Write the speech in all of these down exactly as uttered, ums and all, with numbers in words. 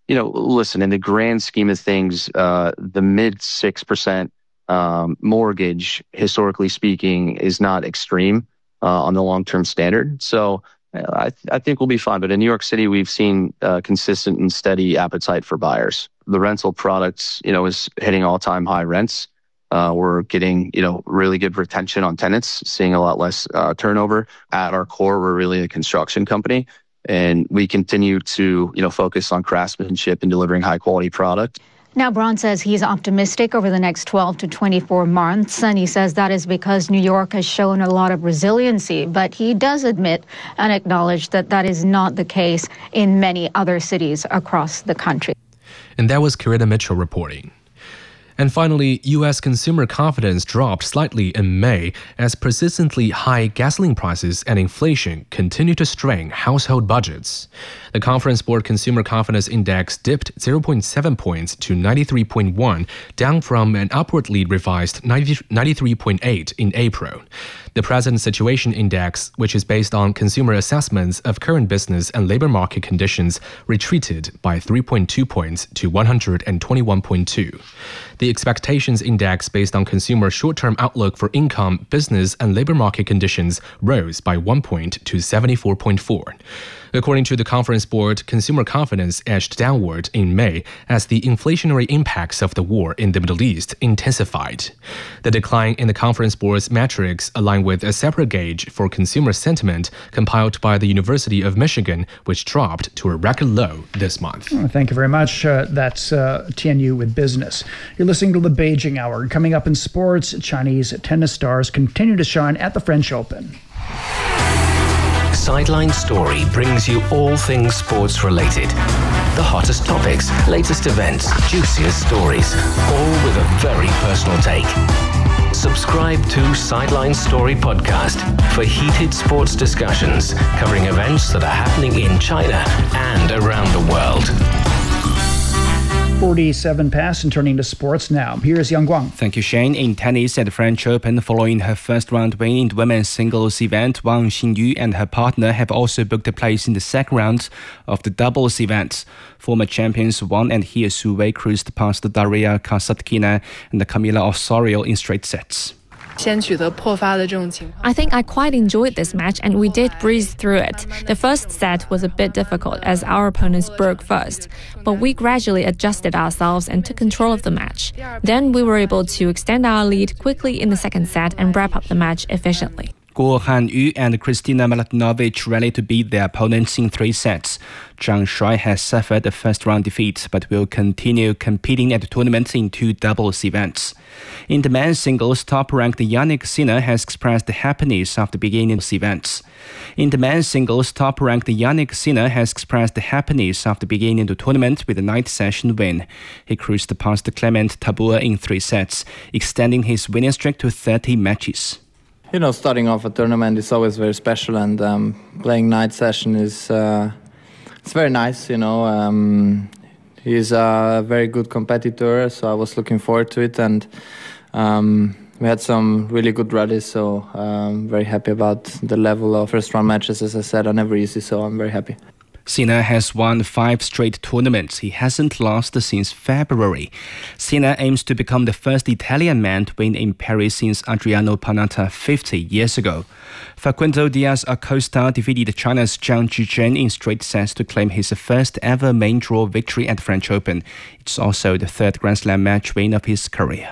you know, listen, in the grand scheme of things, uh, the mid six percent um, mortgage, historically speaking, is not extreme uh, on the long-term standard. So I, th- I think we'll be fine. But in New York City, we've seen uh, consistent and steady appetite for buyers. The rental products, you know, is hitting all-time high rents. Uh, we're getting, you know, really good retention on tenants, seeing a lot less uh, turnover. At our core, we're really a construction company, and we continue to, you know, focus on craftsmanship and delivering high-quality product. Now, Braun says he's optimistic over the next twelve to twenty-four months, and he says that is because New York has shown a lot of resiliency. But he does admit and acknowledge that that is not the case in many other cities across the country. And that was Karina Mitchell reporting. And finally, U S consumer confidence dropped slightly in May as persistently high gasoline prices and inflation continue to strain household budgets. The Conference Board Consumer Confidence Index dipped zero point seven points to ninety-three point one, down from an upwardly revised ninety-three point eight in April. The Present Situation Index, which is based on consumer assessments of current business and labor market conditions, retreated by three point two points to one hundred twenty-one point two. The Expectations Index, based on consumer short-term outlook for income, business, and labor market conditions, rose by one point to seventy-four point four. According to the Conference Board, consumer confidence edged downward in May as the inflationary impacts of the war in the Middle East intensified. The decline in the Conference Board's metrics align with a separate gauge for consumer sentiment compiled by the University of Michigan, which dropped to a record low this month. Oh, thank you very much. Uh, that's uh, T N U with Business. You're listening to the Beijing Hour. Coming up in sports, Chinese tennis stars continue to shine at the French Open. Sideline Story brings you all things sports related. The hottest topics, latest events, juiciest stories, all with a very personal take. Subscribe to Sideline Story Podcast for heated sports discussions covering events that are happening in China and around the world. forty-seven past and turning to sports now. Here's Yang Guang. Thank you, Shane. In tennis at the French Open, following her first round win in the women's singles event, Wang Xingyu and her partner have also booked a place in the second round of the doubles event. Former champions Wang and He Su Wei cruised past Daria Kasatkina and Camila Osorio in straight sets. I think I quite enjoyed this match and we did breeze through it. The first set was a bit difficult as our opponents broke first, but we gradually adjusted ourselves and took control of the match. Then we were able to extend our lead quickly in the second set and wrap up the match efficiently. Guo Hanyu and Kristina Mladenovic rallied to beat their opponents in three sets. Zhang Shuai has suffered a first-round defeat but will continue competing at the tournament in two doubles events. In the men's singles, top-ranked Yannick Sinner has expressed happiness after beginning the events. In the men's singles, top-ranked Yannick Sinner has expressed happiness after beginning the tournament with a ninth session win. He cruised past Clement Tabua in three sets, extending his winning streak to thirty matches. You know, starting off a tournament is always very special, and um, playing night session is uh, it's very nice. You know, um, he's a very good competitor, so I was looking forward to it, and um, we had some really good rallies. So I'm very happy about the level of first round matches. As I said, are never easy, so I'm very happy. Sinner has won five straight tournaments. He hasn't lost since February. Sinner aims to become the first Italian man to win in Paris since Adriano Panatta fifty years ago. Facundo Diaz-Acosta defeated China's Zhang Zhizhen in straight sets to claim his first ever main draw victory at the French Open. It's also the third Grand Slam match win of his career.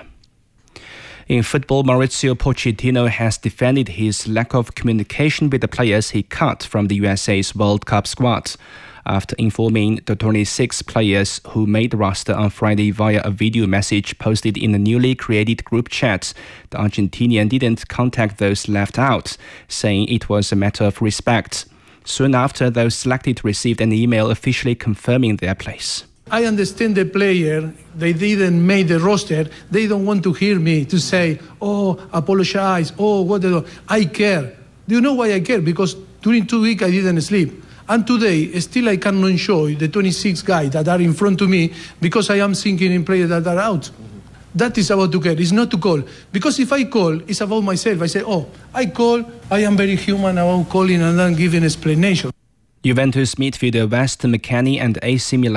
In football, Mauricio Pochettino has defended his lack of communication with the players he cut from the U S A's World Cup squad. After informing the twenty-six players who made the roster on Friday via a video message posted in a newly created group chat, the Argentinian didn't contact those left out, saying it was a matter of respect. Soon after, those selected received an email officially confirming their place. I understand the player, they didn't make the roster, they don't want to hear me to say, oh, apologize, oh, what the... I care. Do you know why I care? Because during two weeks I didn't sleep. And today, still I cannot enjoy the twenty-six guys that are in front of me because I am thinking in players that are out. That is about to care, it's not to call. Because if I call, it's about myself. I say, oh, I call, I am very human about calling and then giving explanation. Juventus midfielder Weston McKennie and A C Milan